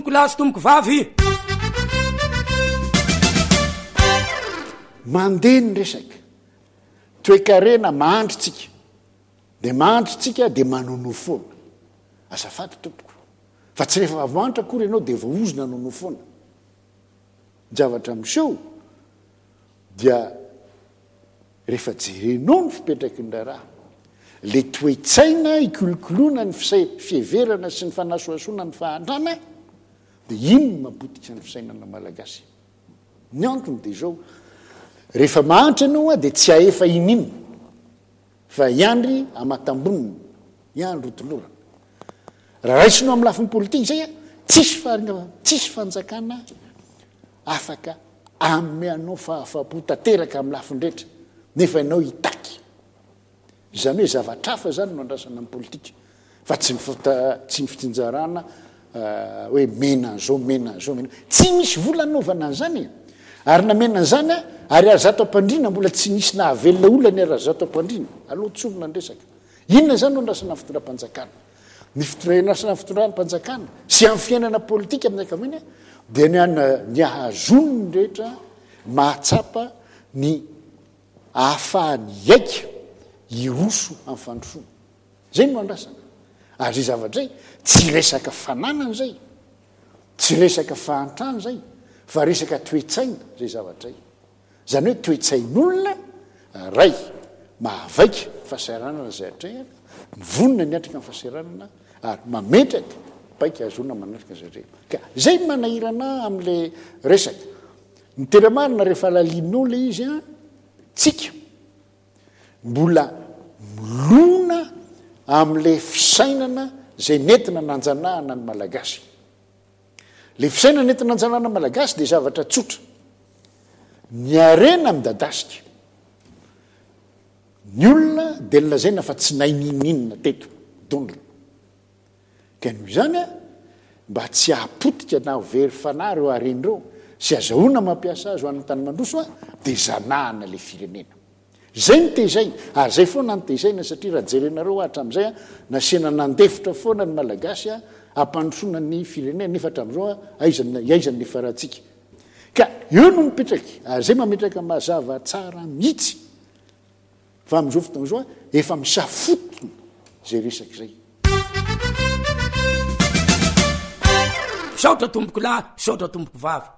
tomboko lahy sy tomboko vavy. Mandeha ny resaka toe-karena mahandrotsika de mahandrotsika de manonofoana azafaty tompoko fa tsy rehefa avoanitra akory ianao de voaozona nonofoana javatra miseho dia rehefa jerenao ny fipetraky ny raha le toe-tsaina ikolokoloana ny fieverana sy ny fanasoasoana ny fahantrana de iny mampotika ny fisainana malagasy ny antony de zao rehefa mahantra ianao a de tsy aefa ininy fa iandry amatamboniny iandro otolorana raha raisinao amin'ny lafiny politika zay a tsisy fanjakana afaka ameanao fahafapo tanteraka amin'ny lafindrehetra nefa ianao hitaky izany hoe zavatra hafa zany no andrasana amin'ny politika fa tsy ny fitsinjarana hoe mena an'zao tsy misy volanaovana an'zany ary namena an'zany a ary arazato ampandrina mbola tsy nisy nahavelona olana arazato ampandrina aloha tsolona ndresaka inona zany no andrasana fitondram-panjakana ny fitondrasana fitondram-panjakana sy amin'ny fiainana politika amin'ny akaminy dia ny ahazony ny rehetra mahatsapa ny ahafahany aika iroso amin'ny fandrosoana zay no andrasana ary zay zavatra zay tsy resaka fananana zay tsy resaka fahantrano zay fa resaka toe-tsaina zay zavatra zay zany hoe toe-tsain'olona ray mahavaika fahasahiranana zay atrehana mivonina ny atrika amin'ny fahasahiranana ary mametraka baika azona manatrika zay ka zay manahirana amin'le resaka ny teramarina rehefa lalinao le izy a tsika mbola milona amin'le fisainana zay nentina nanjanahana ny malagasy le fisainana nentina nanjanahana malagasy de zavatra tsotra ny arena midadasika ny olona de lazaina fa tsy naininina teto donla ka noho izany a mba tsy ahapotika na very fanahy reo arenyreo sy azahoana mampiasa azy ho an'ny tany mandroso a de zanahana le firenena zay ny tezay ary zay foana ny tezaina satria raha jerenareo hatram'izay a nasiana nandefitra foana ny malagasy a ampandrosoana ny firenena nefa hatram'izao a aizany lefa rahantsika ka eo no mipetraky ary zay mametraka mazava tsara mihitsy fa am'izao fotoana zao a efa misafotony zay resaky zay saotra tomboko lahy saotra tomboko vavy